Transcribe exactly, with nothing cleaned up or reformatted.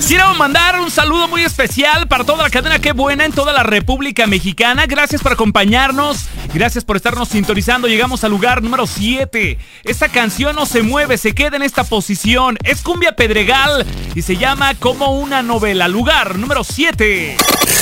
Quiero mandar un saludo muy especial para toda la cadena Qué Buena en toda la República Mexicana. Gracias por acompañarnos, gracias por estarnos sintonizando. Llegamos al lugar número siete. Esta canción no se mueve, se queda en esta posición. Es Cumbia Pedregal y se llama Como una novela. Lugar número siete.